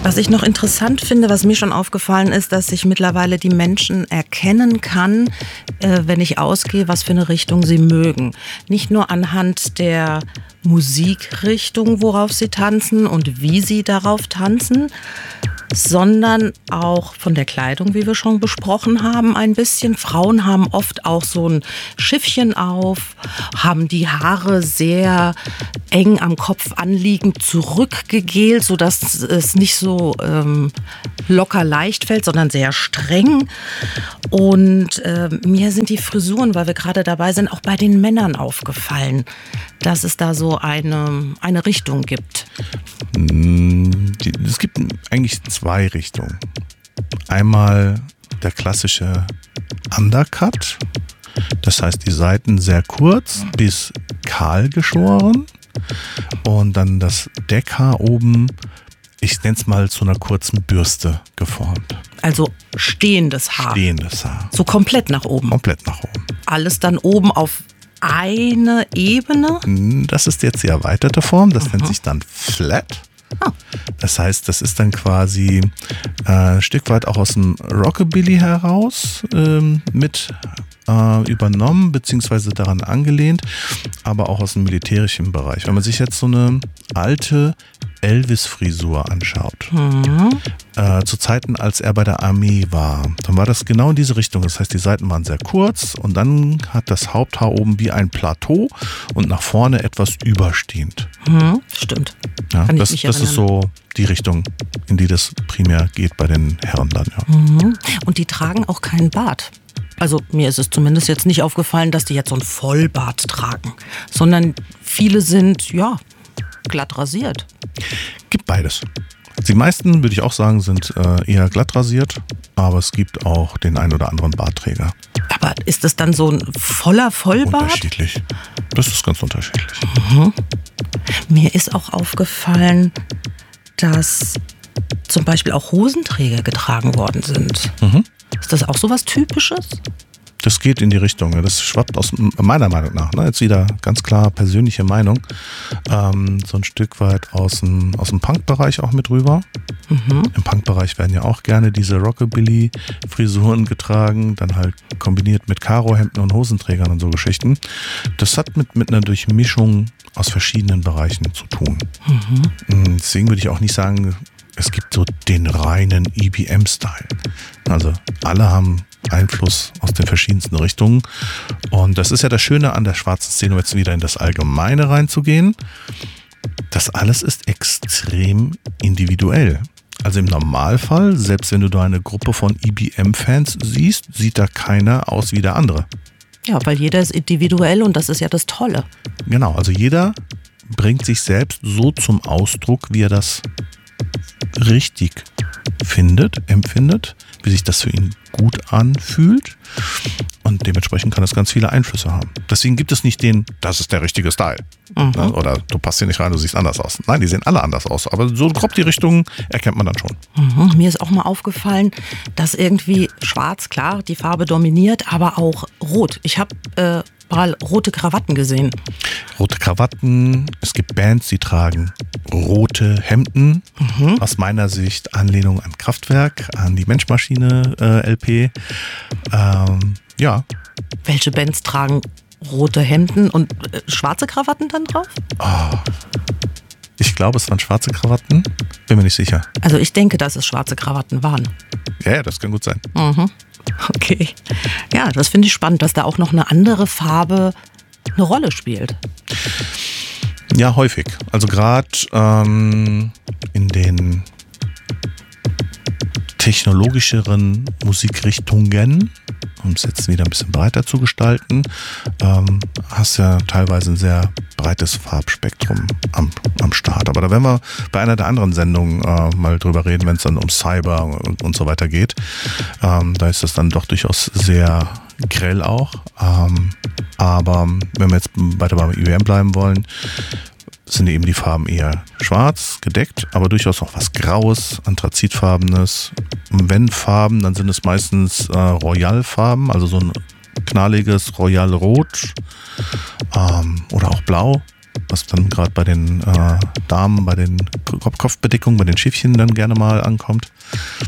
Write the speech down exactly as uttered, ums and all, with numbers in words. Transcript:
Was ich noch interessant finde, was mir schon aufgefallen ist, dass ich mittlerweile die Menschen erkennen kann, äh, wenn ich ausgehe, was für eine Richtung sie mögen. Nicht nur anhand der Musikrichtung, worauf sie tanzen und wie sie darauf tanzen, sondern auch von der Kleidung, wie wir schon besprochen haben, ein bisschen. Frauen haben oft auch so ein Schiffchen auf, haben die Haare sehr eng am Kopf anliegend zurückgegelt, sodass es nicht so ähm, locker leicht fällt, sondern sehr streng. Und äh, mir sind die Frisuren, weil wir gerade dabei sind, auch bei den Männern aufgefallen, dass es da so eine, eine Richtung gibt. Es gibt eigentlich zwei Richtungen. Einmal der klassische Undercut, das heißt die Seiten sehr kurz bis kahl geschoren und dann das Deckhaar oben, ich nenne es mal zu einer kurzen Bürste geformt. Also stehendes Haar. Stehendes Haar. So komplett nach oben. Komplett nach oben. Alles dann oben auf eine Ebene? Das ist jetzt die erweiterte Form, das Aha. nennt sich dann Flat. Oh. Das heißt, das ist dann quasi äh, ein Stück weit auch aus dem Rockabilly heraus ähm, mit äh, übernommen, beziehungsweise daran angelehnt, aber auch aus dem militärischen Bereich. Wenn man sich jetzt so eine alte Elvis-Frisur anschaut, mhm. äh, zu Zeiten, als er bei der Armee war, dann war das genau in diese Richtung. Das heißt, die Seiten waren sehr kurz und dann hat das Haupthaar oben wie ein Plateau und nach vorne etwas überstehend. Mhm, stimmt. Ja, Kann das ich das ist so die Richtung, in die das primär geht bei den Herren dann. Ja. Mhm. Und die tragen auch keinen Bart. Also mir ist es zumindest jetzt nicht aufgefallen, dass die jetzt so ein Vollbart tragen, sondern viele sind, ja, glatt rasiert. Gibt beides. Die meisten, würde ich auch sagen, sind äh, eher glatt rasiert, aber es gibt auch den ein oder anderen Bartträger. Aber ist das dann so ein voller Vollbart? Unterschiedlich. Das ist ganz unterschiedlich. Mhm. Mir ist auch aufgefallen, dass zum Beispiel auch Hosenträger getragen worden sind. Mhm. Ist das auch so was Typisches? Das geht in die Richtung. Das schwappt aus meiner Meinung nach, ne, jetzt wieder ganz klar persönliche Meinung, ähm, so ein Stück weit aus dem, aus dem Punk-Bereich auch mit rüber. Mhm. Im Punk-Bereich werden ja auch gerne diese Rockabilly-Frisuren getragen, dann halt kombiniert mit Karohemden und Hosenträgern und so Geschichten. Das hat mit, mit einer Durchmischung aus verschiedenen Bereichen zu tun. Mhm. Deswegen würde ich auch nicht sagen, es gibt so den reinen E B M-Style. Also alle haben Einfluss aus den verschiedensten Richtungen. Und das ist ja das Schöne an der schwarzen Szene, um jetzt wieder in das Allgemeine reinzugehen. Das alles ist extrem individuell. Also im Normalfall, selbst wenn du da eine Gruppe von E B M-Fans siehst, sieht da keiner aus wie der andere. Ja, weil jeder ist individuell und das ist ja das Tolle. Genau, also jeder bringt sich selbst so zum Ausdruck, wie er das richtig findet, empfindet, wie sich das für ihn gut anfühlt und dementsprechend kann das ganz viele Einflüsse haben. Deswegen gibt es nicht den, das ist der richtige Style. Mhm. Ne? Oder du passt hier nicht rein, du siehst anders aus. Nein, die sehen alle anders aus, aber so grob die Richtung erkennt man dann schon. Mhm. Mir ist auch mal aufgefallen, dass irgendwie schwarz, klar, die Farbe dominiert, aber auch rot. Ich habe äh, mal rote Krawatten gesehen. Rote Krawatten, es gibt Bands, die tragen rote Hemden. Mhm. Aus meiner Sicht Anlehnung an Kraftwerk, an die Mensch-Maschine äh, L P. Ähm, ja. Welche Bands tragen rote Hemden und äh, schwarze Krawatten dann drauf? Oh. Ich glaube, es waren schwarze Krawatten. Bin mir nicht sicher. Also ich denke, dass es schwarze Krawatten waren. Ja, ja, das kann gut sein. Mhm. Okay. Ja, das finde ich spannend, dass da auch noch eine andere Farbe eine Rolle spielt. Ja, häufig. Also gerade ähm, in den technologischeren Musikrichtungen, um es jetzt wieder ein bisschen breiter zu gestalten, ähm, hast ja teilweise ein sehr breites Farbspektrum am, am Start. Aber da werden wir bei einer der anderen Sendungen äh, mal drüber reden, wenn es dann um Cyber und, und so weiter geht. Ähm, da ist das dann doch durchaus sehr grell auch. Ähm, aber wenn wir jetzt weiter beim E B M bleiben wollen, sind eben die Farben eher schwarz, gedeckt, aber durchaus auch was Graues, Anthrazitfarbenes. Und wenn Farben, dann sind es meistens äh, Royalfarben, also so ein knalliges Royalrot ähm, oder auch Blau. was dann gerade bei den äh, Damen, bei den Kopfbedeckungen, bei den Schiffchen dann gerne mal ankommt.